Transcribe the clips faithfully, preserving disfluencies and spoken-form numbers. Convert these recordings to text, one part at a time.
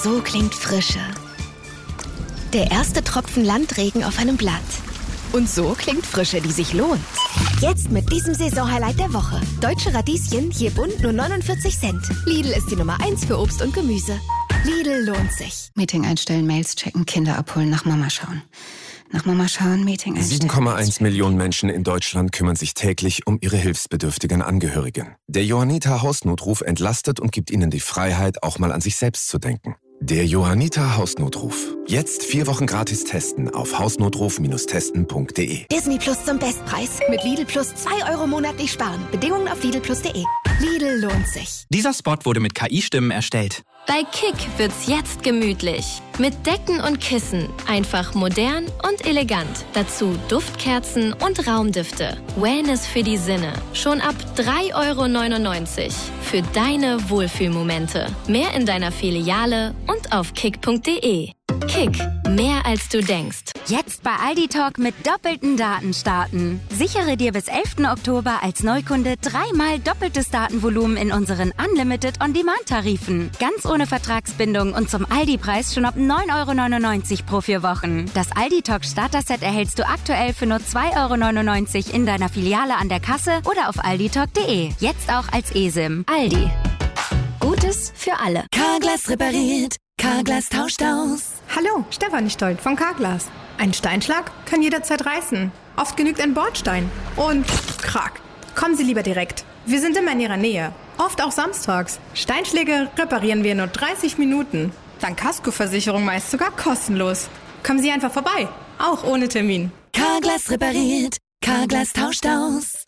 So klingt Frische. Der erste Tropfen Landregen auf einem Blatt. Und so klingt Frische, die sich lohnt. Jetzt mit diesem Saisonhighlight der Woche. Deutsche Radieschen, je bunt nur neunundvierzig Cent. Lidl ist die Nummer eins für Obst und Gemüse. Lidl lohnt sich. Meeting einstellen, Mails checken, Kinder abholen, nach Mama schauen. Nach Mama schauen, Meeting einstellen. sieben Komma eins Millionen Menschen in Deutschland kümmern sich täglich um ihre hilfsbedürftigen Angehörigen. Der Johanniter Hausnotruf entlastet und gibt ihnen die Freiheit, auch mal an sich selbst zu denken. Der Johanniter Hausnotruf. Jetzt vier Wochen gratis testen auf hausnotruf Bindestrich testen Punkt de. Disney Plus zum Bestpreis. Mit Lidl Plus zwei Euro monatlich sparen. Bedingungen auf lidl plus punkt de. Lidl lohnt sich. Dieser Spot wurde mit K I-Stimmen erstellt. Bei Kick wird's jetzt gemütlich. Mit Decken und Kissen. Einfach modern und elegant. Dazu Duftkerzen und Raumdüfte. Wellness für die Sinne. Schon ab drei Euro neunundneunzig. Für deine Wohlfühlmomente. Mehr in deiner Filiale und auf kick punkt de. Kick, mehr als du denkst. Jetzt bei Aldi Talk mit doppelten Daten starten. Sichere dir bis elften Oktober als Neukunde dreimal doppeltes Datenvolumen in unseren Unlimited On-Demand-Tarifen. Ganz ohne Vertragsbindung und zum Aldi-Preis schon ab neun Euro neunundneunzig pro vier Wochen. Das Aldi Talk Starter-Set erhältst du aktuell für nur zwei Euro neunundneunzig in deiner Filiale an der Kasse oder auf aldi talk punkt de. Jetzt auch als eSIM. Aldi. Gutes für alle. Carglass repariert. Carglass tauscht aus. Hallo, Stefanie Stolt von Carglass. Ein Steinschlag kann jederzeit reißen. Oft genügt ein Bordstein. Und krack. Kommen Sie lieber direkt. Wir sind immer in Ihrer Nähe. Oft auch samstags. Steinschläge reparieren wir in nur dreißig Minuten. Dank Kaskoversicherung meist sogar kostenlos. Kommen Sie einfach vorbei. Auch ohne Termin. Carglass repariert. Carglass tauscht aus.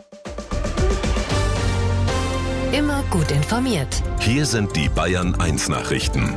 Immer gut informiert. Hier sind die Bayern eins Nachrichten.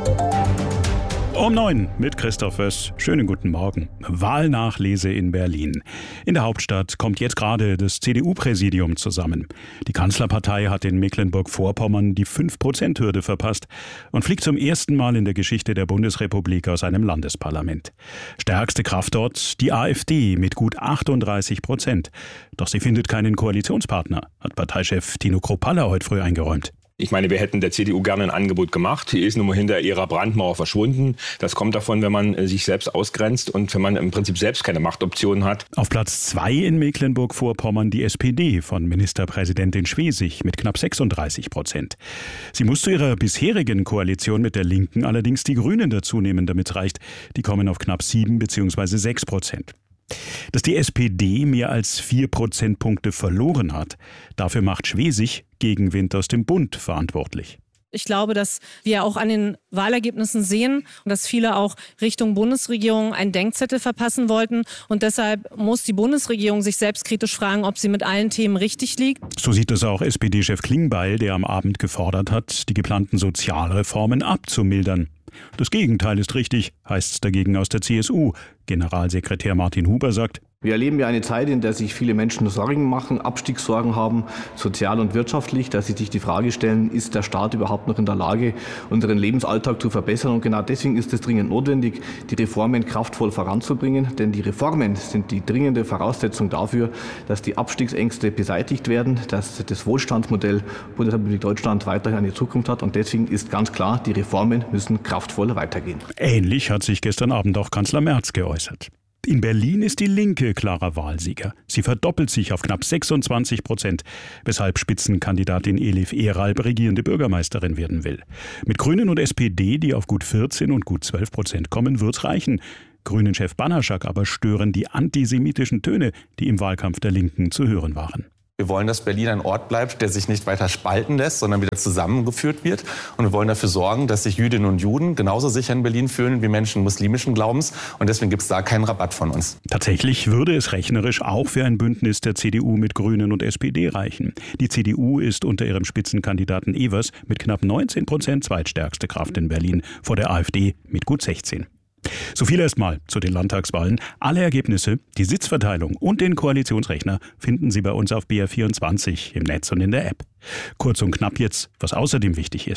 Um neun mit Christoph Wöss. Schönen guten Morgen. Wahlnachlese in Berlin. In der Hauptstadt kommt jetzt gerade das C D U-Präsidium zusammen. Die Kanzlerpartei hat in Mecklenburg-Vorpommern die fünf Prozent Hürde verpasst und fliegt zum ersten Mal in der Geschichte der Bundesrepublik aus einem Landesparlament. Stärkste Kraft dort die AfD mit gut achtunddreißig Prozent. Doch sie findet keinen Koalitionspartner, hat Parteichef Tino Kruppalla heute früh eingeräumt. Ich meine, wir hätten der C D U gerne ein Angebot gemacht. Die ist nun mal hinter ihrer Brandmauer verschwunden. Das kommt davon, wenn man sich selbst ausgrenzt und wenn man im Prinzip selbst keine Machtoptionen hat. Auf Platz zwei in Mecklenburg-Vorpommern die S P D von Ministerpräsidentin Schwesig mit knapp sechsunddreißig Prozent. Sie muss zu ihrer bisherigen Koalition mit der Linken allerdings die Grünen dazu nehmen, damit es reicht. Die kommen auf knapp sieben bzw. sechs Prozent. Dass die S P D mehr als vier Prozentpunkte verloren hat, dafür macht Schwesig Gegenwind aus dem Bund verantwortlich. Ich glaube, dass wir auch an den Wahlergebnissen sehen, dass viele auch Richtung Bundesregierung einen Denkzettel verpassen wollten. Und deshalb muss die Bundesregierung sich selbstkritisch fragen, ob sie mit allen Themen richtig liegt. So sieht es auch S P D-Chef Klingbeil, der am Abend gefordert hat, die geplanten Sozialreformen abzumildern. Das Gegenteil ist richtig, heißt es dagegen aus der C S U. Generalsekretär Martin Huber sagt: Wir erleben ja eine Zeit, in der sich viele Menschen Sorgen machen, Abstiegssorgen haben, sozial und wirtschaftlich, dass sie sich die Frage stellen, ist der Staat überhaupt noch in der Lage, unseren Lebensalltag zu verbessern? Und genau deswegen ist es dringend notwendig, die Reformen kraftvoll voranzubringen. Denn die Reformen sind die dringende Voraussetzung dafür, dass die Abstiegsängste beseitigt werden, dass das Wohlstandsmodell Bundesrepublik Deutschland weiterhin eine Zukunft hat. Und deswegen ist ganz klar, die Reformen müssen kraftvoll weitergehen. Ähnlich hat sich gestern Abend auch Kanzler Merz geäußert. In Berlin ist die Linke klarer Wahlsieger. Sie verdoppelt sich auf knapp sechsundzwanzig Prozent, weshalb Spitzenkandidatin Elif Eralb regierende Bürgermeisterin werden will. Mit Grünen und S P D, die auf gut vierzehn und gut zwölf Prozent kommen, wird's reichen. Grünen-Chef Banaschak aber stören die antisemitischen Töne, die im Wahlkampf der Linken zu hören waren. Wir wollen, dass Berlin ein Ort bleibt, der sich nicht weiter spalten lässt, sondern wieder zusammengeführt wird. Und wir wollen dafür sorgen, dass sich Jüdinnen und Juden genauso sicher in Berlin fühlen wie Menschen muslimischen Glaubens. Und deswegen gibt es da keinen Rabatt von uns. Tatsächlich würde es rechnerisch auch für ein Bündnis der C D U mit Grünen und S P D reichen. Die C D U ist unter ihrem Spitzenkandidaten Evers mit knapp neunzehn Prozent zweitstärkste Kraft in Berlin, vor der AfD mit gut sechzehn. So viel erstmal zu den Landtagswahlen. Alle Ergebnisse, die Sitzverteilung und den Koalitionsrechner finden Sie bei uns auf B R vierundzwanzig im Netz und in der App. Kurz und knapp jetzt, was außerdem wichtig ist.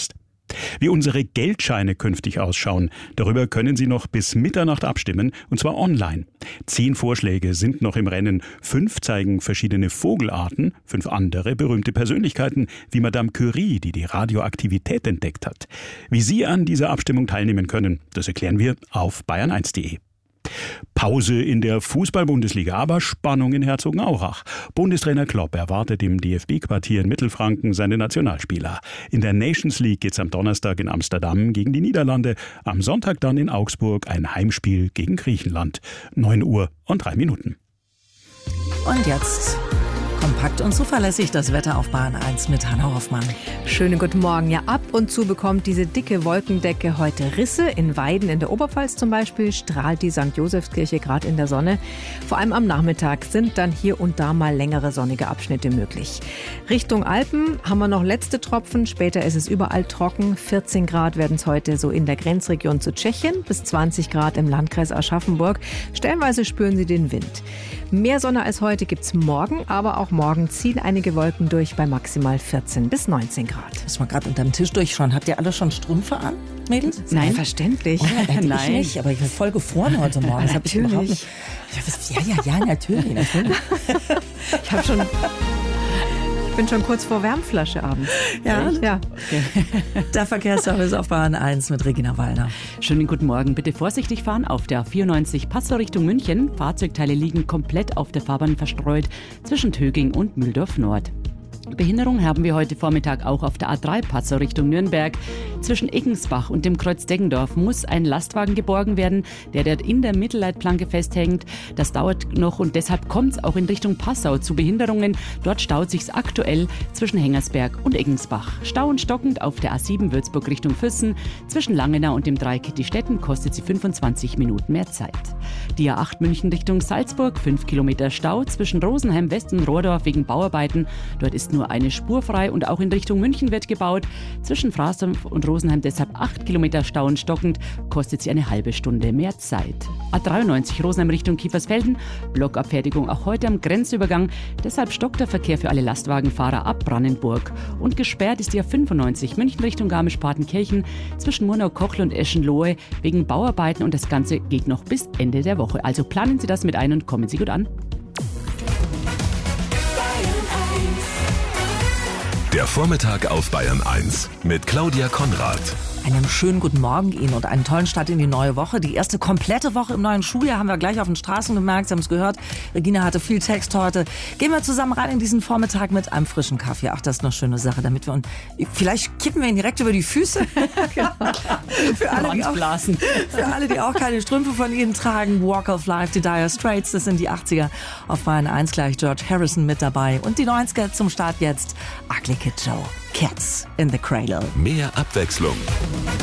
Wie unsere Geldscheine künftig ausschauen, darüber können Sie noch bis Mitternacht abstimmen, und zwar online. Zehn Vorschläge sind noch im Rennen. Fünf zeigen verschiedene Vogelarten, fünf andere berühmte Persönlichkeiten wie Madame Curie, die die Radioaktivität entdeckt hat. Wie Sie an dieser Abstimmung teilnehmen können, das erklären wir auf bayern eins punkt de. Pause in der Fußball-Bundesliga, aber Spannung in Herzogenaurach. Bundestrainer Klopp erwartet im D F B-Quartier in Mittelfranken seine Nationalspieler. In der Nations League geht's am Donnerstag in Amsterdam gegen die Niederlande, am Sonntag dann in Augsburg ein Heimspiel gegen Griechenland. neun Uhr und drei Minuten. Und jetzt kompakt und zuverlässig das Wetter auf Bayern eins mit Hanna Hoffmann. Schönen guten Morgen. Ja, ab und zu bekommt diese dicke Wolkendecke heute Risse. In Weiden in der Oberpfalz zum Beispiel strahlt die Sankt Josefskirche gerade in der Sonne. Vor allem am Nachmittag sind dann hier und da mal längere sonnige Abschnitte möglich. Richtung Alpen haben wir noch letzte Tropfen. Später ist es überall trocken. vierzehn Grad werden es heute so in der Grenzregion zu Tschechien, bis zwanzig Grad im Landkreis Aschaffenburg. Stellenweise spüren Sie den Wind. Mehr Sonne als heute gibt's morgen, aber auch morgen ziehen einige Wolken durch bei maximal vierzehn bis neunzehn Grad. Muss man gerade unterm Tisch durchschauen. Habt ihr alle schon Strümpfe an, Mädels? Nein, verständlich. Oh, ja, Nein. Ich nicht, aber ich bin voll gefroren heute Morgen. Das hab ich überhaupt nicht. Ja, ja, ja, natürlich. natürlich. Ich habe schon... Ich bin schon kurz vor Wärmflasche abends. Ja, ja. Okay. Der Verkehrsservice auf Bayern eins mit Regina Wallner. Schönen guten Morgen. Bitte vorsichtig fahren auf der A vierundneunzig Passau Richtung München. Fahrzeugteile liegen komplett auf der Fahrbahn verstreut zwischen Töging und Mühldorf Nord. Behinderung haben wir heute Vormittag auch auf der A drei Passau Richtung Nürnberg. Zwischen Eggensbach und dem Kreuz Deggendorf muss ein Lastwagen geborgen werden, der dort in der Mittelleitplanke festhängt. Das dauert noch und deshalb kommt es auch in Richtung Passau zu Behinderungen. Dort staut sich's aktuell zwischen Hengersberg und Eggensbach. Stau und stockend auf der A sieben Würzburg Richtung Füssen. Zwischen Langenau und dem Dreieck Stetten kostet sie fünfundzwanzig Minuten mehr Zeit. Die A acht München Richtung Salzburg, fünf Kilometer Stau zwischen Rosenheim West und Rohrdorf wegen Bauarbeiten. Dort ist nur eine Spur frei und auch in Richtung München wird gebaut. Zwischen Fraßdorf und Rosenheim deshalb acht Kilometer Stau und stockend, kostet sie eine halbe Stunde mehr Zeit. A dreiundneunzig Rosenheim Richtung Kiefersfelden, Blockabfertigung auch heute am Grenzübergang. Deshalb stockt der Verkehr für alle Lastwagenfahrer ab Brandenburg. Und gesperrt ist die A fünfundneunzig München Richtung Garmisch-Partenkirchen zwischen Murnau-Kochl und Eschenlohe wegen Bauarbeiten und das Ganze geht noch bis Ende der Woche. Also planen Sie das mit ein und kommen Sie gut an. Der Vormittag auf Bayern eins mit Claudia Konrad. Einen schönen guten Morgen Ihnen und einen tollen Start in die neue Woche. Die erste komplette Woche im neuen Schuljahr haben wir gleich auf den Straßen gemerkt. Sie haben es gehört. Regina hatte viel Text heute. Gehen wir zusammen rein in diesen Vormittag mit einem frischen Kaffee. Ach, das ist eine schöne Sache, damit wir uns... Vielleicht kippen wir ihn direkt über die Füße. Genau. für, alle, die auch, für alle, die auch keine Strümpfe von Ihnen tragen. Walk of Life, die Dire Straits, das sind die achtziger. Auf Bayern eins gleich George Harrison mit dabei. Und die neunziger zum Start jetzt. Ugly Kid Joe. Cats in the Cradle. Mehr Abwechslung.